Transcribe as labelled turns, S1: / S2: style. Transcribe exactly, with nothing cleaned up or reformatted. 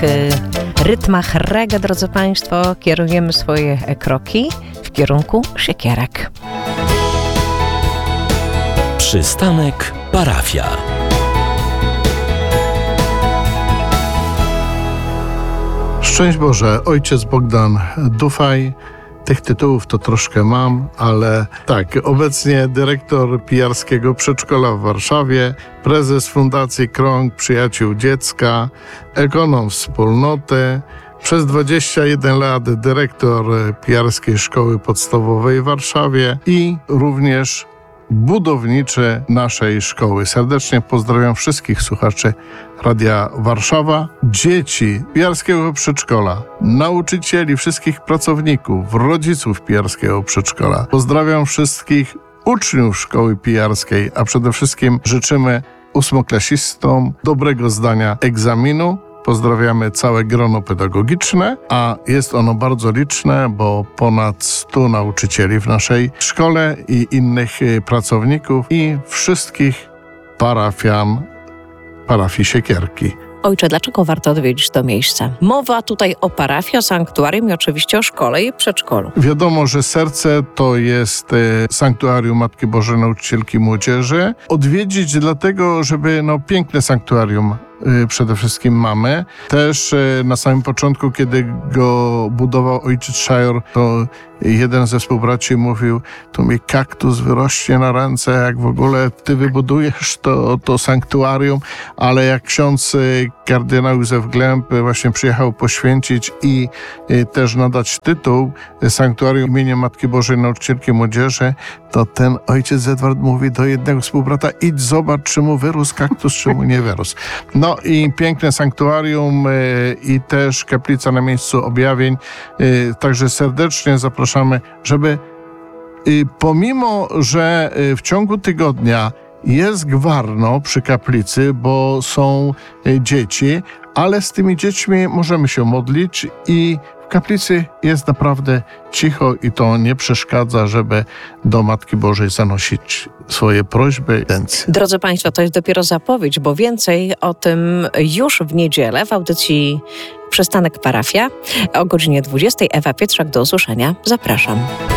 S1: W rytmach reggae, drodzy Państwo, kierujemy swoje kroki w kierunku siekierek.
S2: Przystanek Parafia.
S3: Szczęść Boże, ojciec Bogdan Dufaj. Tych tytułów to troszkę mam, ale tak, obecnie dyrektor pijarskiego przedszkola w Warszawie, prezes Fundacji Krąg Przyjaciół Dziecka, ekonom wspólnoty, przez dwadzieścia jeden lat dyrektor pijarskiej szkoły podstawowej w Warszawie i również budowniczy naszej szkoły. Serdecznie pozdrawiam wszystkich słuchaczy Radia Warszawa, dzieci pijarskiego przedszkola, nauczycieli, wszystkich pracowników, rodziców pijarskiego przedszkola. Pozdrawiam wszystkich uczniów szkoły pijarskiej, a przede wszystkim życzymy ósmoklasistom dobrego zdania egzaminu. Pozdrawiamy całe grono pedagogiczne, a jest ono bardzo liczne, bo ponad stu nauczycieli w naszej szkole i innych pracowników i wszystkich parafian parafii Siekierki.
S1: Ojcze, dlaczego warto odwiedzić to miejsce? Mowa tutaj o parafii, o sanktuarium i oczywiście o szkole i przedszkolu.
S3: Wiadomo, że serce to jest e, sanktuarium Matki Bożej Nauczycielki Młodzieży. Odwiedzić dlatego, żeby no piękne sanktuarium e, przede wszystkim mamy. Też e, na samym początku, kiedy go budował ojciec Szajor, to jeden ze współbraci mówił, tu mi kaktus wyrośnie na ręce, jak w ogóle ty wybudujesz to, to sanktuarium, ale jak ksiądz kardynał Józef Glęb właśnie przyjechał poświęcić i też nadać tytuł Sanktuarium imienia Matki Bożej Nauczycielki Młodzieży, to ten ojciec Edward mówi do jednego współbrata, idź zobacz, czy mu wyrósł kaktus, czy mu nie wyrósł. No i piękne sanktuarium i też kaplica na miejscu objawień, także serdecznie zapraszamy, żeby pomimo, że w ciągu tygodnia jest gwarno przy kaplicy, bo są dzieci, ale z tymi dziećmi możemy się modlić i w kaplicy jest naprawdę cicho i to nie przeszkadza, żeby do Matki Bożej zanosić swoje prośby.
S1: Drodzy Państwo, to jest dopiero zapowiedź, bo więcej o tym już w niedzielę w audycji Przystanek Parafia o godzinie dwudziestej. Ewa Pietrzak, do usłyszenia. Zapraszam.